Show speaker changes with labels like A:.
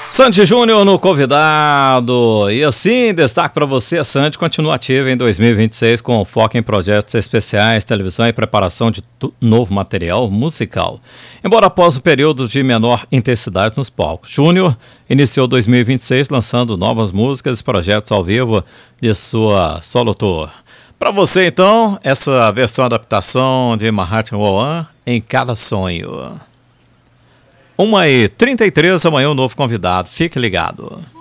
A: Sandy Júnior no convidado. E assim, destaque para você, a Sandy continua ativa em 2026 com foco em projetos especiais, televisão e preparação de novo material musical. Embora após um período de menor intensidade nos palcos, Júnior iniciou 2026 lançando novas músicas e projetos ao vivo de sua solo tour. Para você então, essa versão adaptação de Mahatma Mohan em Cada Sonho. 1h33, amanhã um novo convidado. Fique ligado.